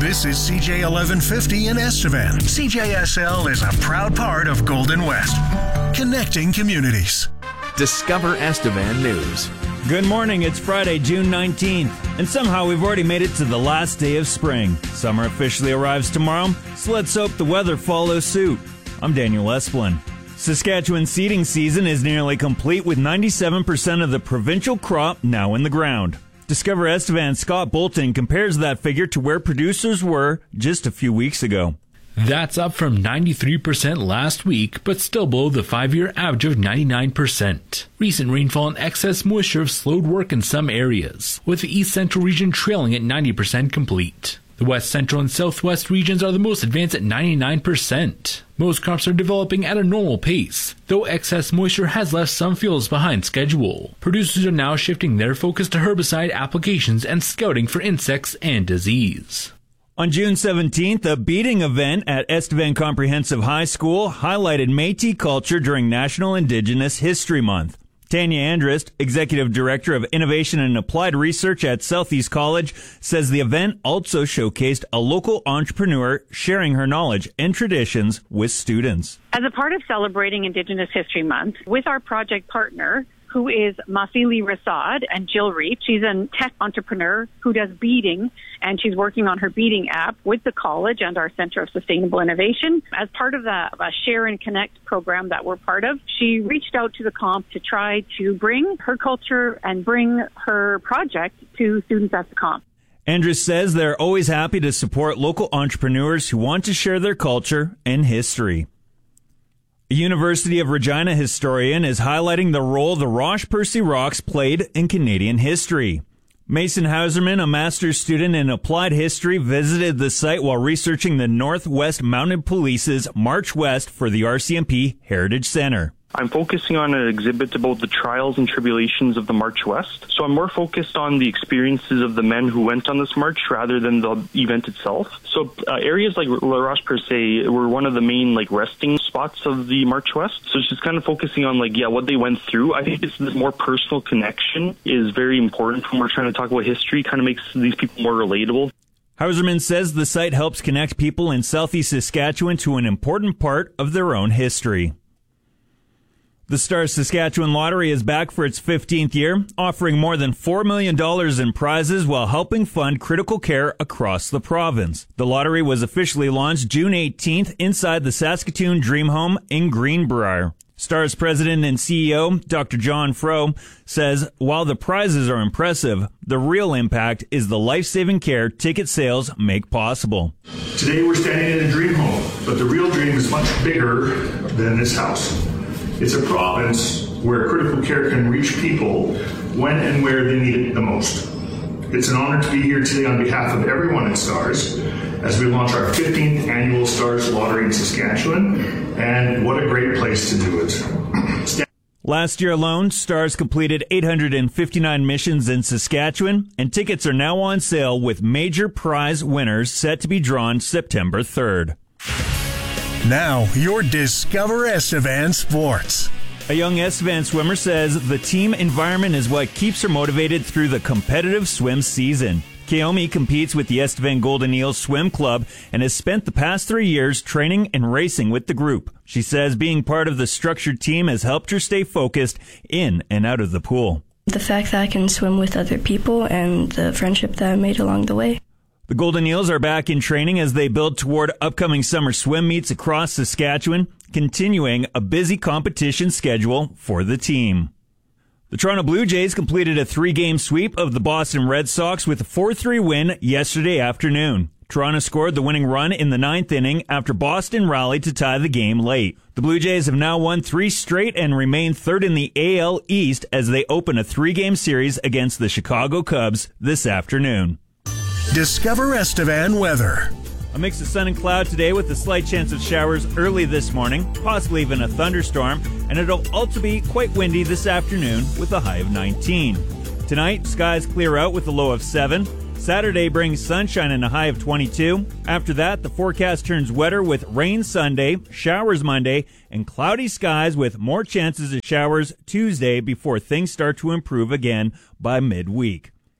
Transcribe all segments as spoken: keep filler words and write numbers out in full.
This is C J eleven fifty in Estevan. C J S L is a proud part of Golden West, connecting communities. Discover Estevan News. Good morning, it's Friday, June nineteenth, and somehow we've already made it to the last day of spring. Summer officially arrives tomorrow, so let's hope the weather follows suit. I'm Daniel Esplin. Saskatchewan seeding season is nearly complete with ninety-seven percent of the provincial crop now in the ground. Discover Estevan's Scott Bolton compares that figure to where producers were just a few weeks ago. That's up from ninety-three percent last week, but still below the five-year average of ninety-nine percent. Recent rainfall and excess moisture have slowed work in some areas, with the East Central region trailing at ninety percent complete. The West Central and Southwest regions are the most advanced at ninety-nine percent. Most crops are developing at a normal pace, though excess moisture has left some fields behind schedule. Producers are now shifting their focus to herbicide applications and scouting for insects and disease. On June seventeenth, a beading event at Estevan Comprehensive High School highlighted Métis culture during National Indigenous History Month. Tanya Andrist, Executive Director of Innovation and Applied Research at Southeast College, says the event also showcased a local entrepreneur sharing her knowledge and traditions with students. As a part of celebrating Indigenous History Month, with our project partner, who is Mafili Rasad and Jill Reed. She's a tech entrepreneur who does beading, and she's working on her beading app with the college and our Center of Sustainable Innovation. As part of the uh, Share and Connect program that we're part of, she reached out to the comp to try to bring her culture and bring her project to students at the comp. Andrews says they're always happy to support local entrepreneurs who want to share their culture and history. A University of Regina historian is highlighting the role the Roche Percy Rocks played in Canadian history. Mason Hauserman, a master's student in applied history, visited the site while researching the Northwest Mounted Police's March West for the R C M P Heritage Center. I'm focusing on an exhibit about the trials and tribulations of the March West. So I'm more focused on the experiences of the men who went on this march rather than the event itself. So uh, areas like La Roche Percé were one of the main like resting spots of the March West. So it's just kind of focusing on like, yeah, what they went through. I think this, this more personal connection is very important when we're trying to talk about history. Kind of makes these people more relatable. Hauserman says the site helps connect people in southeast Saskatchewan to an important part of their own history. The Stars Saskatchewan Lottery is back for its fifteenth year, offering more than four million dollars in prizes while helping fund critical care across the province. The lottery was officially launched June eighteenth inside the Saskatoon Dream Home in Greenbrier. Stars President and C E O Doctor John Froh says while the prizes are impressive, the real impact is the life-saving care ticket sales make possible. Today we're standing in a dream home, but the real dream is much bigger than this house. It's a province where critical care can reach people when and where they need it the most. It's an honor to be here today on behalf of everyone at Stars as we launch our fifteenth annual Stars Lottery in Saskatchewan, and what a great place to do it. Stand- Last year alone, Stars completed eight hundred fifty-nine missions in Saskatchewan, and tickets are now on sale with major prize winners set to be drawn September third. Now, your Discover Estevan Sports. A young Estevan swimmer says the team environment is what keeps her motivated through the competitive swim season. Keomi competes with the Estevan Golden Eels Swim Club and has spent the past three years training and racing with the group. She says being part of the structured team has helped her stay focused in and out of the pool. The fact that I can swim with other people and the friendship that I made along the way. The Golden Eels are back in training as they build toward upcoming summer swim meets across Saskatchewan, continuing a busy competition schedule for the team. The Toronto Blue Jays completed a three-game sweep of the Boston Red Sox with a four three win yesterday afternoon. Toronto scored the winning run in the ninth inning after Boston rallied to tie the game late. The Blue Jays have now won three straight and remain third in the A L East as they open a three-game series against the Chicago Cubs this afternoon. Discover Estevan weather. A mix of sun and cloud today with a slight chance of showers early this morning, possibly even a thunderstorm, and it'll also be quite windy this afternoon with a high of nineteen. Tonight, skies clear out with a low of seven. Saturday brings sunshine and a high of twenty-two. After that, the forecast turns wetter with rain Sunday, showers Monday, and cloudy skies with more chances of showers Tuesday before things start to improve again by midweek.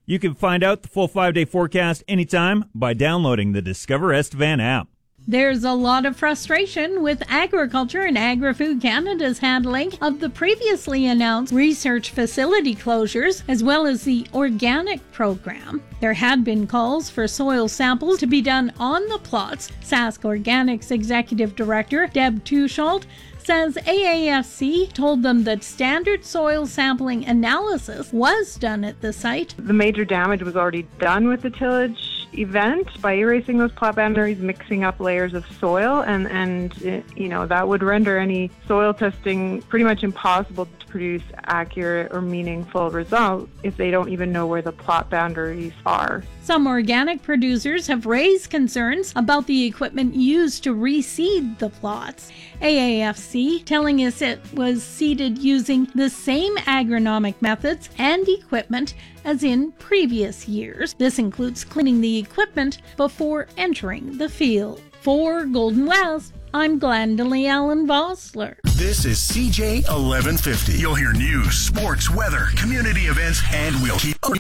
You can find out the full five-day forecast anytime by downloading the Discover Estevan app. There's a lot of frustration with Agriculture and Agri-Food Canada's handling of the previously announced research facility closures, as well as the organic program. There had been calls for soil samples to be done on the plots. Sask Organics Executive Director Deb Tushault says A A F C told them that standard soil sampling analysis was done at the site. The major damage was already done with the tillage event by erasing those plot boundaries, mixing up layers of soil, and, and it, you know, that would render any soil testing pretty much impossible to produce accurate or meaningful results if they don't even know where the plot boundaries are. Some organic producers have raised concerns about the equipment used to reseed the plots. A A F C telling us it was seeded using the same agronomic methods and equipment as in previous years. This includes cleaning the equipment before entering the field. For Golden West, I'm Glendalee Allen Vossler. This is C J eleven fifty. You'll hear news, sports, weather, community events, and we'll keep